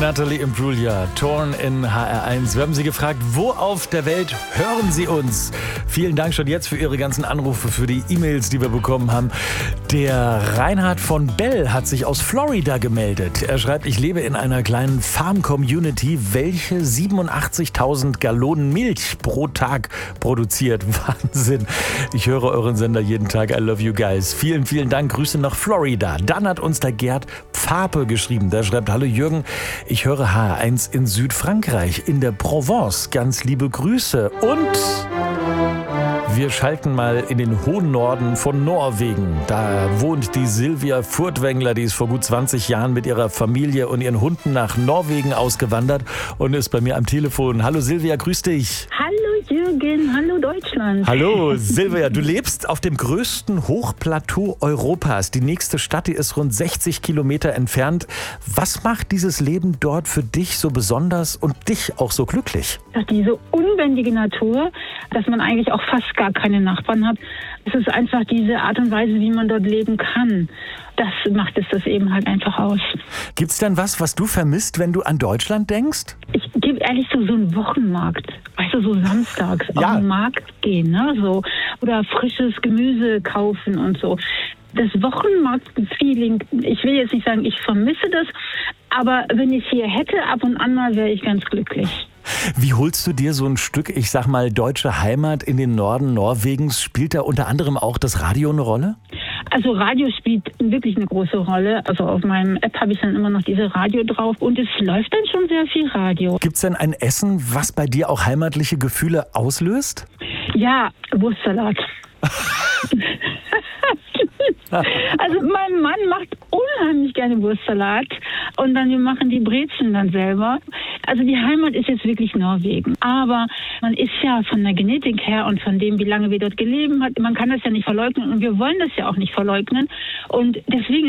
Natalie Imbruglia, Torn in HR1. Wir haben Sie gefragt, wo auf der Welt hören Sie uns? Vielen Dank schon jetzt für Ihre ganzen Anrufe, für die E-Mails, die wir bekommen haben. Der Reinhard von Bell hat sich aus Florida gemeldet. Er schreibt, ich lebe in einer kleinen Farm-Community, welche 87.000 Gallonen Milch pro Tag produziert. Wahnsinn. Ich höre euren Sender jeden Tag. I love you guys. Vielen, vielen Dank. Grüße nach Florida. Dann hat uns der Gerd Pfape geschrieben. Der schreibt, hallo Jürgen, ich höre HR1 in Südfrankreich, in der Provence. Ganz liebe Grüße. Und wir schalten mal in den hohen Norden von Norwegen. Da wohnt die Silvia Furtwängler, die ist vor gut 20 Jahren mit ihrer Familie und ihren Hunden nach Norwegen ausgewandert und ist bei mir am Telefon. Hallo Silvia, grüß dich. Hallo Jürgen, hallo Deutschland. Hallo Silvia, du lebst auf dem größten Hochplateau Europas. Die nächste Stadt, die ist rund 60 Kilometer entfernt. Was macht dieses Leben dort für dich so besonders und dich auch so glücklich? Diese unbändige Natur, dass man eigentlich auch fast gar keine Nachbarn hat. Es ist einfach diese Art und Weise, wie man dort leben kann. Das macht es das eben halt einfach aus. Gibt's denn was du vermisst, wenn du an Deutschland denkst? Ich gebe ehrlich so einen Wochenmarkt. Weißt du, so samstags auf den Markt gehen, ne? So, oder frisches Gemüse kaufen und so. Das Wochenmarkt-Feeling, ich will jetzt nicht sagen, ich vermisse das, aber wenn ich es hier hätte, ab und an mal, wäre ich ganz glücklich. Wie holst du dir so ein Stück, ich sag mal, deutsche Heimat in den Norden Norwegens? Spielt da unter anderem auch das Radio eine Rolle? Also Radio spielt wirklich eine große Rolle. Also auf meinem App habe ich dann immer noch diese Radio drauf und es läuft dann schon sehr viel Radio. Gibt's denn ein Essen, was bei dir auch heimatliche Gefühle auslöst? Ja, Wurstsalat. Also mein Mann macht unheimlich gerne Wurstsalat und dann wir machen die Brezeln dann selber. Also die Heimat ist jetzt wirklich Norwegen. Aber man ist ja von der Genetik her und von dem, wie lange wir dort gelebt haben, man kann das ja nicht verleugnen und wir wollen das ja auch nicht verleugnen. Und deswegen